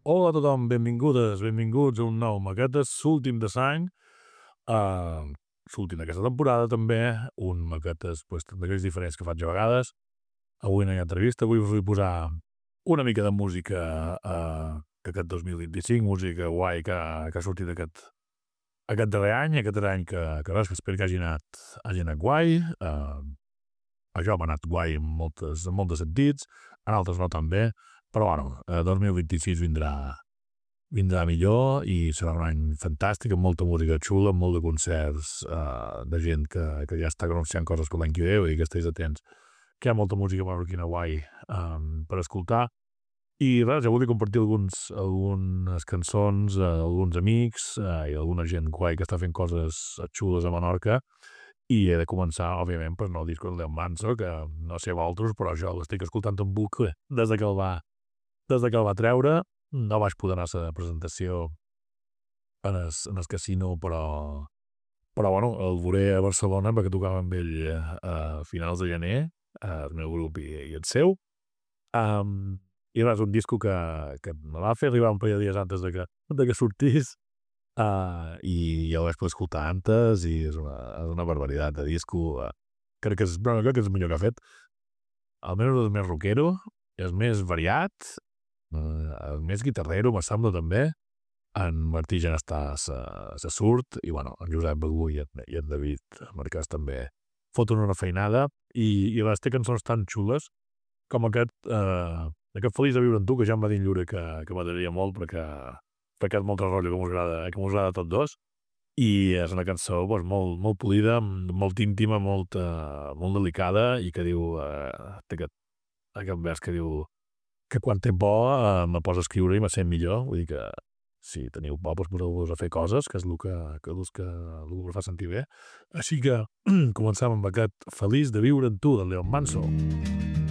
Hola a tothom, benvingudes, benvinguts a un nou Maquetes, l'últim de l'any, l'últim d'aquesta temporada també, un Maquetes d'aquells diferents que faig a vegades. Avui no hi ha entrevista, avui us vull posar una mica de música d'aquest 2025, música guai que ha sortit aquest darrer any que res, que espero que hagi anat guai. Això m'ha anat guai en molts sentits, en altres no tan bé, però bueno, 2026 vindrà millor i serà un any fantàstic, amb molta música xula, amb molt de concerts de gent que ja està anunciant coses per l'any que ve, i que estiguis atents, que hi ha molta música marroquina guai per escoltar. I res, jo volia compartir algunes cançons, alguns amics i alguna gent guai que està fent coses xules a Menorca. I he de començar, òbviament, per el disco del Leo Manso, que no sé vosaltres, però jo l'estic escoltant en bucle des que el va treure. No vaig poder anar a la presentació en el casino, però bueno, el veuré a Barcelona perquè tocava amb ell a finals de gener, el meu grup i el seu. I res, un disco que me va fer arribar un parell de dies antes de que sortís, i ja ho vaig poder escoltar antes i és una barbaritat de disco. Crec que és el millor que ha fet. Almenys és més rockero, és més variat, el més guitarrero, me sembla, també. En Martí ja n'està se surt, i bueno, en Josep Begú i en David Marquès també foten una feinada, i les té cançons tan xules com aquest Feliç de viure amb tu, que ja em va dir en Llure que m'agradaria molt perquè és molt rotllo que mos agrada a tots dos, i és una cançó molt polida, molt íntima, molt delicada, i que diu, té aquest vers que diu que quan té por me posa a escriure i me sent millor. Vull dir que si teniu por, doncs poseu-vos a fer coses, que és el que us fa sentir bé. Així que començam amb aquest Feliç de viure amb tu, del Leon Manso.